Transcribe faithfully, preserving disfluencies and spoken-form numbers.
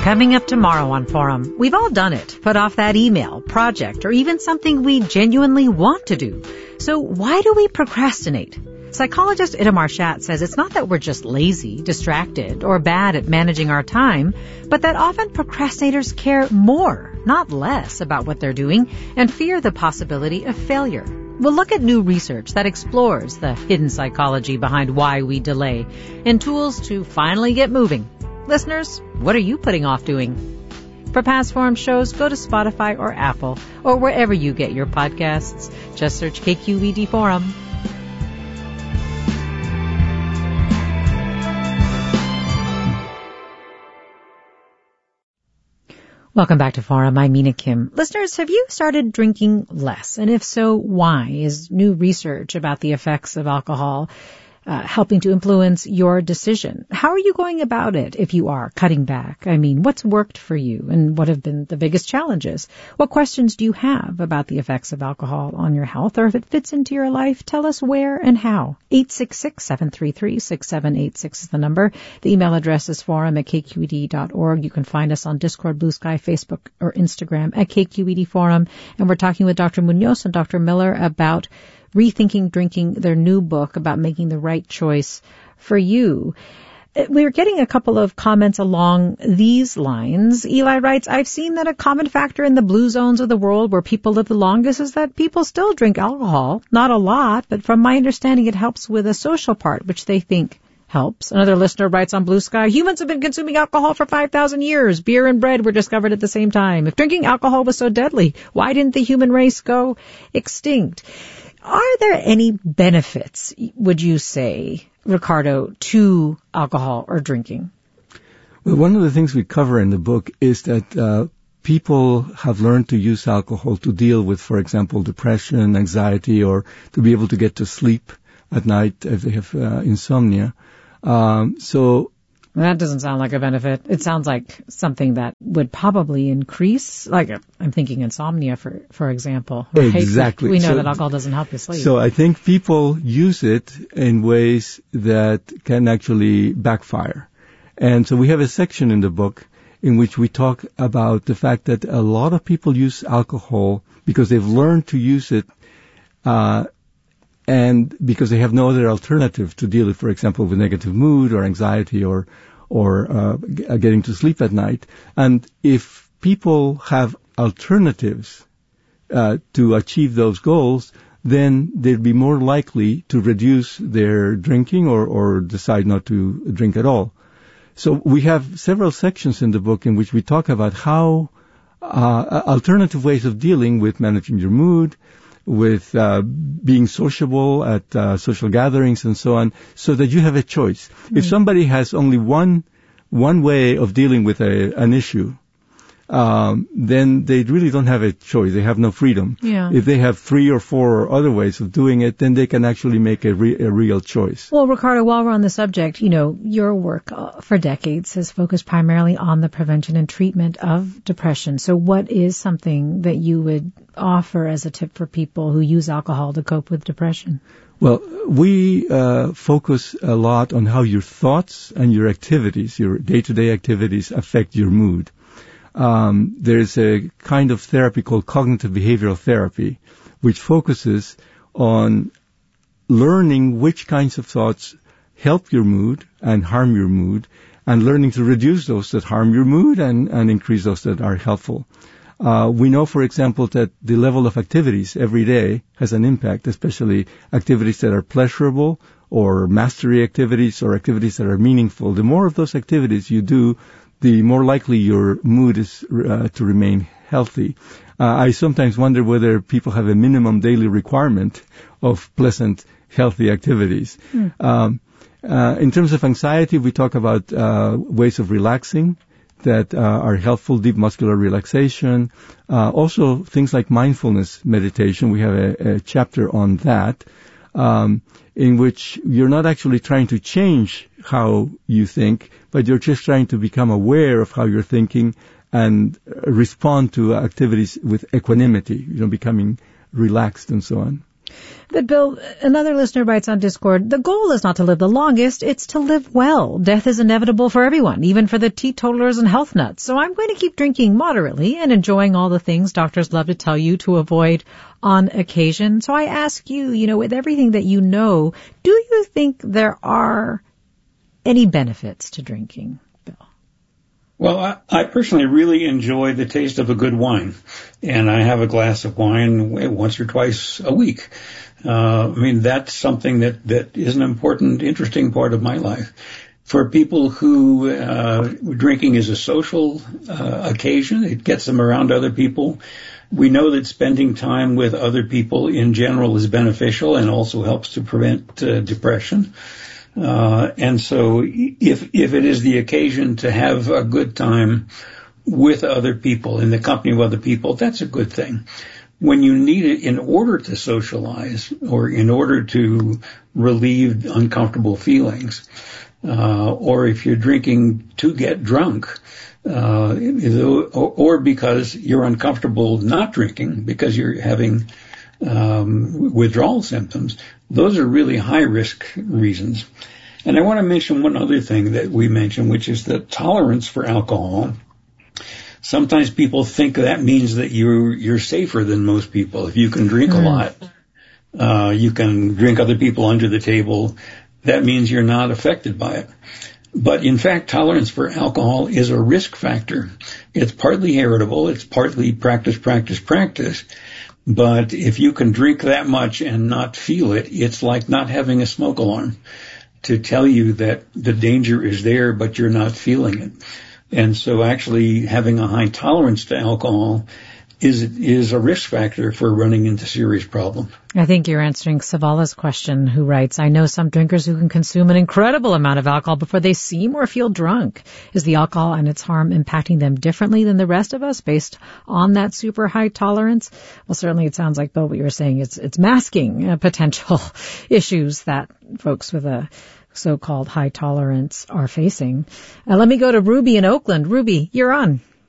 Coming up tomorrow on Forum, we've all done it. Put off that email, project, or even something we genuinely want to do. So why do we procrastinate? Psychologist Itamar Shatz says it's not that we're just lazy, distracted, or bad at managing our time, but that often procrastinators care more, not less, about what they're doing and fear the possibility of failure. We'll look at new research that explores the hidden psychology behind why we delay and tools to finally get moving. Listeners, what are you putting off doing? For past Forum shows, go to Spotify or Apple or wherever you get your podcasts. Just search K Q E D Forum. Welcome back to Forum. I'm Mina Kim. Listeners, have you started drinking less? And if so, why? Is new research about the effects of alcohol uh, helping to influence your decision? How are you going about it if you are cutting back? I mean, what's worked for you and what have been the biggest challenges? What questions do you have about the effects of alcohol on your health, or if it fits into your life? Tell us where and how. eight six six, seven three three, six seven eight six is the number. The email address is forum at k q e d dot org. You can find us on Discord, Blue Sky, Facebook, or Instagram at K Q E D Forum. And we're talking with Doctor Munoz and Doctor Miller about Rethinking Drinking, their new book about making the right choice for you. We're getting a couple of comments along these lines. Eli writes, I've seen that a common factor in the blue zones of the world where people live the longest is that people still drink alcohol. Not a lot, but from my understanding, it helps with a social part, which they think helps. Another listener writes on Blue Sky, humans have been consuming alcohol for five thousand years. Beer and bread were discovered at the same time. If drinking alcohol was so deadly, why didn't the human race go extinct? Are there any benefits, would you say, Ricardo, to alcohol or drinking? Well, one of the things we cover in the book is that uh, people have learned to use alcohol to deal with, for example, depression, anxiety, or to be able to get to sleep at night if they have uh, insomnia. Um, so that doesn't sound like a benefit. It sounds like something that would probably increase, like I'm thinking insomnia, for for example. Right? Exactly. We know so, that alcohol doesn't help you sleep. So I think people use it in ways that can actually backfire. And so we have a section in the book in which we talk about the fact that a lot of people use alcohol because they've learned to use it uh and because they have no other alternative to deal with, for example, with negative mood or anxiety or or uh, getting to sleep at night. And if people have alternatives uh, to achieve those goals, then they'd be more likely to reduce their drinking or, or decide not to drink at all. So we have several sections in the book in which we talk about how uh, alternative ways of dealing with managing your mood, with uh, being sociable at uh, social gatherings and so on, so that you have a choice. Mm-hmm. If somebody has only one one way of dealing with a, an issue, um, then they really don't have a choice. They have no freedom. Yeah. If they have three or four other ways of doing it, then they can actually make a, re- a real choice. Well, Ricardo, while we're on the subject, you know, your work uh, for decades has focused primarily on the prevention and treatment of depression. So what is something that you would offer as a tip for people who use alcohol to cope with depression? Well, we uh, focus a lot on how your thoughts and your activities, your day-to-day activities, affect your mood. Um, there's a kind of therapy called cognitive behavioral therapy, which focuses on learning which kinds of thoughts help your mood and harm your mood, and learning to reduce those that harm your mood and, and increase those that are helpful. Uh, we know, for example, that the level of activities every day has an impact, especially activities that are pleasurable or mastery activities or activities that are meaningful. The more of those activities you do, the more likely your mood is uh, to remain healthy. Uh, I sometimes wonder whether people have a minimum daily requirement of pleasant, healthy activities. Mm. Um, uh, in terms of anxiety, we talk about uh, ways of relaxing that uh, are helpful, deep muscular relaxation. Uh, also, things like mindfulness meditation. We have a, a chapter on that, um, in which you're not actually trying to change how you think, but you're just trying to become aware of how you're thinking and respond to activities with equanimity, you know, becoming relaxed and so on. But Bill, another listener writes on Discord, the goal is not to live the longest, it's to live well. Death is inevitable for everyone, even for the teetotalers and health nuts. So I'm going to keep drinking moderately and enjoying all the things doctors love to tell you to avoid on occasion. So I ask you, you know, with everything that you know, do you think there are any benefits to drinking, Bill? Well, I, I personally really enjoy the taste of a good wine, and I have a glass of wine once or twice a week. Uh, I mean, that's something that, that is an important, interesting part of my life. For people who, uh, drinking is a social, uh, occasion, it gets them around other people. We know that spending time with other people in general is beneficial and also helps to prevent uh, depression. Uh, and so if, if it is the occasion to have a good time with other people, in the company of other people, that's a good thing. When you need it in order to socialize or in order to relieve uncomfortable feelings, uh, or if you're drinking to get drunk, uh, or because you're uncomfortable not drinking because you're having um, withdrawal symptoms, those are really high-risk reasons. And I want to mention one other thing that we mentioned, which is the tolerance for alcohol. Sometimes people think that means that you're, you're safer than most people. If you can drink mm. a lot, uh, you can drink other people under the table. That means you're not affected by it. But in fact, tolerance for alcohol is a risk factor. It's partly heritable. It's partly practice, practice, practice. But if you can drink that much and not feel it, it's like not having a smoke alarm to tell you that the danger is there, but you're not feeling it. And so actually having a high tolerance to alcohol is is a risk factor for running into serious problems. I think you're answering Savala's question, who writes, I know some drinkers who can consume an incredible amount of alcohol before they seem or feel drunk. Is the alcohol and its harm impacting them differently than the rest of us based on that super high tolerance? Well, certainly it sounds like, Bill, what you're saying, it's, it's masking uh, potential issues that folks with a so-called high tolerance are facing. Uh, let me go to Ruby in Oakland. Ruby, you're on.